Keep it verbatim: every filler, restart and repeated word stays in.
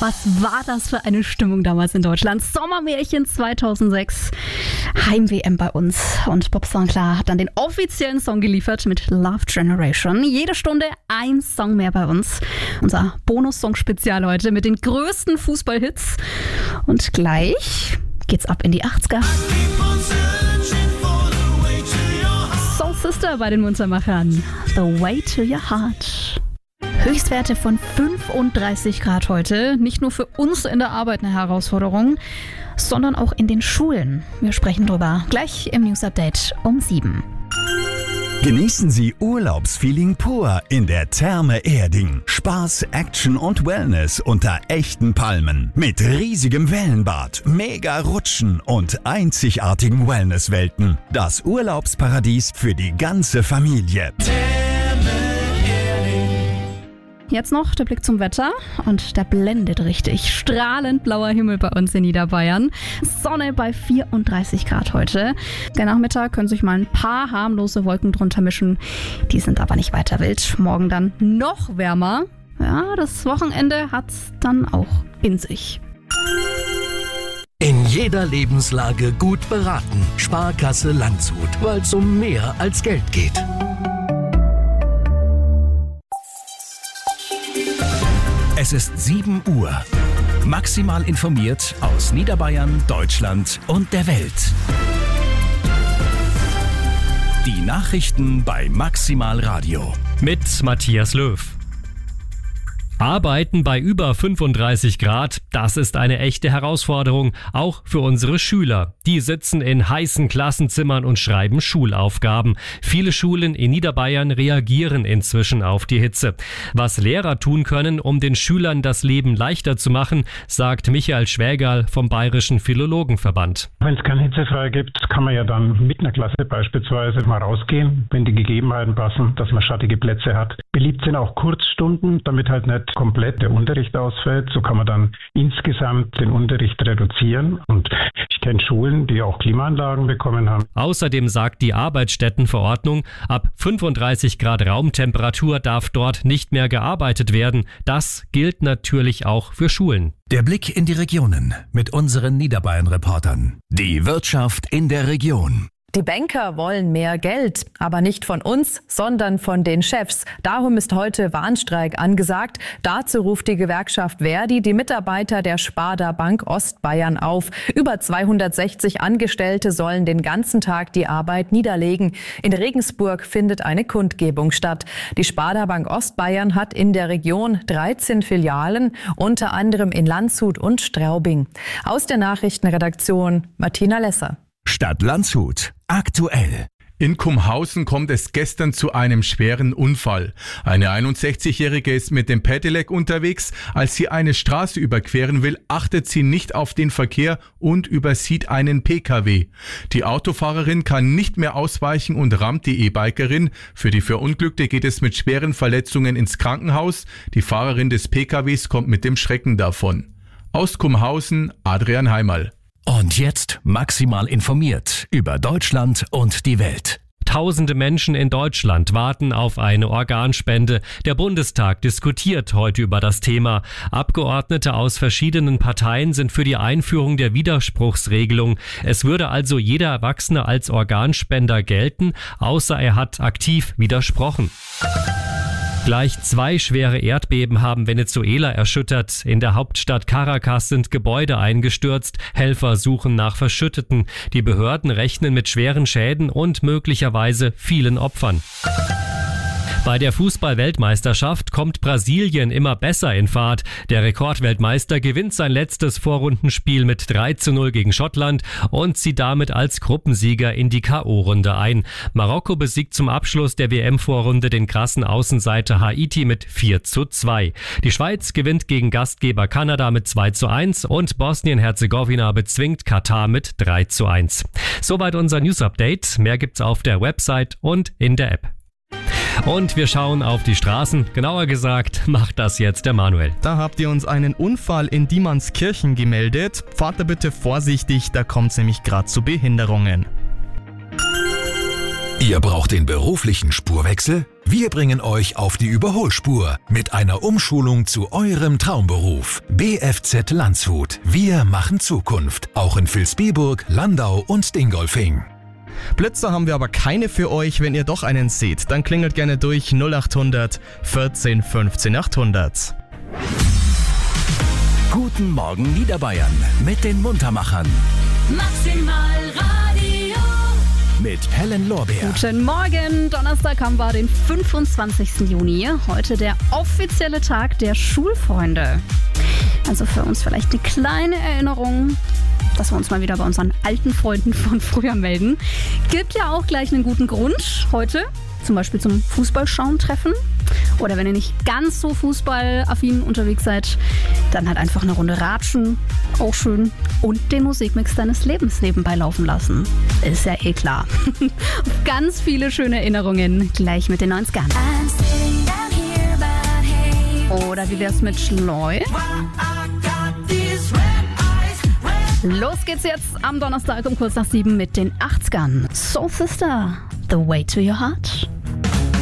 Was war das für eine Stimmung damals in Deutschland? Sommermärchen zweitausendsechs, Heim-W M bei uns. Und Bob Sinclair hat dann den offiziellen Song geliefert mit Love Generation. Jede Stunde ein Song mehr bei uns. Unser Bonus-Song-Spezial heute mit den größten Fußballhits. Und gleich geht's ab in die achtziger. Soul Sister bei den Muntermachern. The Way to Your Heart. Höchstwerte von fünfunddreißig Grad heute. Nicht nur für uns in der Arbeit eine Herausforderung, sondern auch in den Schulen. Wir sprechen drüber gleich im News Update um sieben. Genießen Sie Urlaubsfeeling pur in der Therme Erding. Spaß, Action und Wellness unter echten Palmen. Mit riesigem Wellenbad, mega Rutschen und einzigartigen Wellnesswelten. Das Urlaubsparadies für die ganze Familie. Jetzt noch der Blick zum Wetter und der blendet richtig. Strahlend blauer Himmel bei uns in Niederbayern. Sonne bei vierunddreißig Grad heute. Der Nachmittag können sich mal ein paar harmlose Wolken drunter mischen. Die sind aber nicht weiter wild. Morgen dann noch wärmer. Ja, das Wochenende hat's dann auch in sich. In jeder Lebenslage gut beraten. Sparkasse Landshut, weil es um mehr als Geld geht. Es ist sieben Uhr. Maximal informiert aus Niederbayern, Deutschland und der Welt. Die Nachrichten bei Maximal Radio. Mit Matthias Löw. Arbeiten bei über fünfunddreißig Grad, das ist eine echte Herausforderung, auch für unsere Schüler. Die sitzen in heißen Klassenzimmern und schreiben Schulaufgaben. Viele Schulen in Niederbayern reagieren inzwischen auf die Hitze. Was Lehrer tun können, um den Schülern das Leben leichter zu machen, sagt Michael Schwägerl vom Bayerischen Philologenverband. Wenn es keine Hitzefrei gibt, kann man ja dann mit einer Klasse beispielsweise mal rausgehen, wenn die Gegebenheiten passen, dass man schattige Plätze hat. Beliebt sind auch Kurzstunden, damit halt nicht komplett der Unterricht ausfällt. So kann man dann insgesamt den Unterricht reduzieren. Und ich kenne Schulen, die auch Klimaanlagen bekommen haben. Außerdem sagt die Arbeitsstättenverordnung, ab fünfunddreißig Grad Raumtemperatur darf dort nicht mehr gearbeitet werden. Das gilt natürlich auch für Schulen. Der Blick in die Regionen mit unseren Niederbayern-Reportern. Die Wirtschaft in der Region. Die Banker wollen mehr Geld, aber nicht von uns, sondern von den Chefs. Darum ist heute Warnstreik angesagt. Dazu ruft die Gewerkschaft Verdi die Mitarbeiter der Sparda Bank Ostbayern auf. Über zweihundertsechzig Angestellte sollen den ganzen Tag die Arbeit niederlegen. In Regensburg findet eine Kundgebung statt. Die Sparda Bank Ostbayern hat in der Region dreizehn Filialen, unter anderem in Landshut und Straubing. Aus der Nachrichtenredaktion Martina Lesser. Stadt Landshut. Aktuell. In Kumhausen kommt es gestern zu einem schweren Unfall. Eine einundsechzigjährige ist mit dem Pedelec unterwegs. Als sie eine Straße überqueren will, achtet sie nicht auf den Verkehr und übersieht einen P K W. Die Autofahrerin kann nicht mehr ausweichen und rammt die E-Bikerin. Für die Verunglückte geht es mit schweren Verletzungen ins Krankenhaus. Die Fahrerin des P K Ws kommt mit dem Schrecken davon. Aus Kumhausen, Adrian Heimerl. Und jetzt maximal informiert über Deutschland und die Welt. Tausende Menschen in Deutschland warten auf eine Organspende. Der Bundestag diskutiert heute über das Thema. Abgeordnete aus verschiedenen Parteien sind für die Einführung der Widerspruchsregelung. Es würde also jeder Erwachsene als Organspender gelten, außer er hat aktiv widersprochen. Gleich zwei schwere Erdbeben haben Venezuela erschüttert. In der Hauptstadt Caracas sind Gebäude eingestürzt. Helfer suchen nach Verschütteten. Die Behörden rechnen mit schweren Schäden und möglicherweise vielen Opfern. Bei der Fußball-Weltmeisterschaft kommt Brasilien immer besser in Fahrt. Der Rekordweltmeister gewinnt sein letztes Vorrundenspiel mit drei zu null gegen Schottland und zieht damit als Gruppensieger in die K O-Runde ein. Marokko besiegt zum Abschluss der W M-Vorrunde den krassen Außenseiter Haiti mit vier zu zwei. Die Schweiz gewinnt gegen Gastgeber Kanada mit zwei zu eins und Bosnien-Herzegowina bezwingt Katar mit drei zu eins. Soweit unser News-Update. Mehr gibt's auf der Website und in der App. Und wir schauen auf die Straßen. Genauer gesagt, macht das jetzt der Manuel. Da habt ihr uns einen Unfall in Diemannskirchen gemeldet. Fahrt da bitte vorsichtig, da kommt es nämlich gerade zu Behinderungen. Ihr braucht den beruflichen Spurwechsel? Wir bringen euch auf die Überholspur mit einer Umschulung zu eurem Traumberuf. B F Z Landshut. Wir machen Zukunft. Auch in Vilsbiburg, Landau und Dingolfing. Blitzer haben wir aber keine für euch. Wenn ihr doch einen seht, dann klingelt gerne durch null acht hundert vierzehn fünfzehn achthundert. Guten Morgen Niederbayern mit den Muntermachern. Maximal Radio. Mit Helen Lorbeer. Guten Morgen, Donnerstag haben wir den fünfundzwanzigsten Juni. Heute der offizielle Tag der Schulfreunde. Also für uns vielleicht eine kleine Erinnerung, dass wir uns mal wieder bei unseren alten Freunden von früher melden. Gibt ja auch gleich einen guten Grund heute, zum Beispiel zum Fußballschauen treffen. Oder wenn ihr nicht ganz so fußballaffin unterwegs seid, dann halt einfach eine Runde ratschen, auch schön. Und den Musikmix deines Lebens nebenbei laufen lassen. Ist ja eh klar. Ganz viele schöne Erinnerungen, gleich mit den neunzigern. Oder wie wär's mit Schleut? Los geht's jetzt am Donnerstag um kurz nach sieben mit den achtzigern. Soul Sister, The Way to Your Heart.